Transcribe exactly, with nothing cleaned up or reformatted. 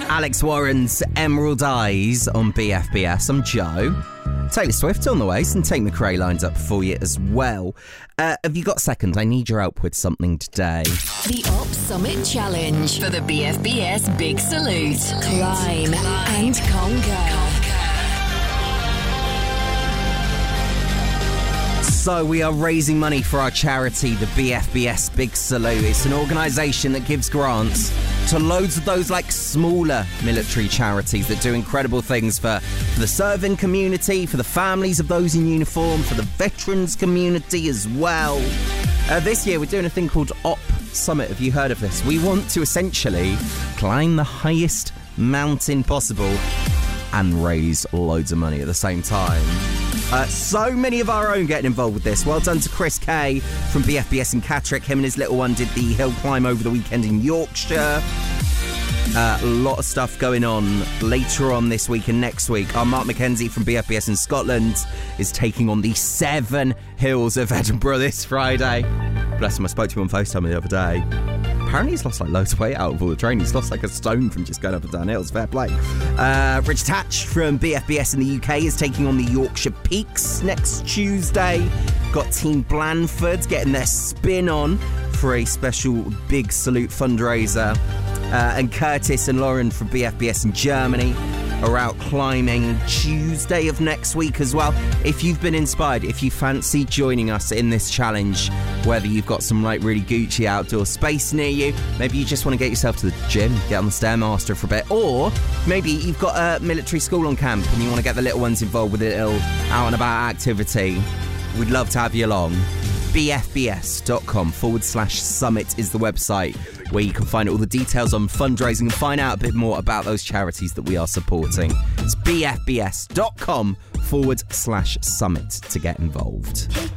Alex Warren's Emerald Eyes on B F B S. I'm Joe. Taylor Swift on the way, some Tate McRae lined up for you as well. Uh, have you got a second? I need your help with something today. The Op Summit Challenge for the B F B S Big Salute. Climb and conquer. So we are raising money for our charity, the B F B S Big Salute. It's an organisation that gives grants to loads of those like smaller military charities that do incredible things for, for the serving community, for the families of those in uniform, for the veterans community as well. Uh, this year we're doing a thing called Op Summit. Have you heard of this? We want to essentially climb the highest mountain possible and raise loads of money at the same time. Uh, so many of our own getting involved with this. Well done to Chris Kay from B F B S in Catterick. Him and his little one did the hill climb over the weekend in Yorkshire. Uh, a lot of stuff going on later on this week and next week. Our Mark McKenzie from B F B S in Scotland is taking on the seven hills of Edinburgh this Friday. Bless him, I spoke to him on FaceTime the other day. Apparently he's lost like loads of weight out of all the training. He's lost like a stone from just going up and down hills. Fair play. Uh, Richard Hatch from B F B S in the U K is taking on the Yorkshire Peaks next Tuesday. Got Team Blandford getting their spin on for a special Big Salute fundraiser. Uh, and Curtis and Lauren from B F B S in Germany are out climbing Tuesday of next week as well. If you've been inspired, if you fancy joining us in this challenge, whether you've got some like really Gucci outdoor space near you, maybe you just want to get yourself to the gym, get on the Stairmaster for a bit, or maybe you've got a military school on camp and you want to get the little ones involved with a little out and about activity, we'd love to have you along. bfbs.com forward slash summit is the website where you can find all the details on fundraising and find out a bit more about those charities that we are supporting. It's bfbs.com forward slash summit to get involved.